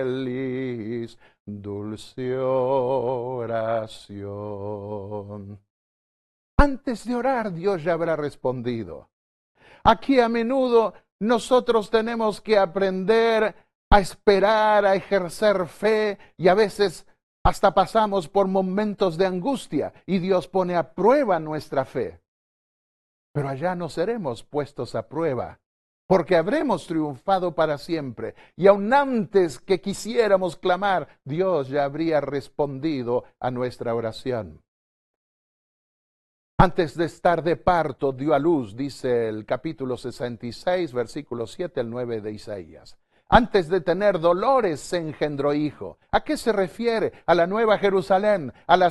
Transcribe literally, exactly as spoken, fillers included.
feliz, dulce oración. Antes de orar, Dios ya habrá respondido. Aquí a menudo nosotros tenemos que aprender a esperar, a ejercer fe, y a veces hasta pasamos por momentos de angustia y Dios pone a prueba nuestra fe. Pero allá no seremos puestos a prueba, porque habremos triunfado para siempre. Y aun antes que quisiéramos clamar, Dios ya habría respondido a nuestra oración. Antes de estar de parto, dio a luz, dice el capítulo sesenta y seis, versículos siete al nueve de Isaías. Antes de tener dolores, se engendró hijo. ¿A qué se refiere? A la Nueva Jerusalén, a la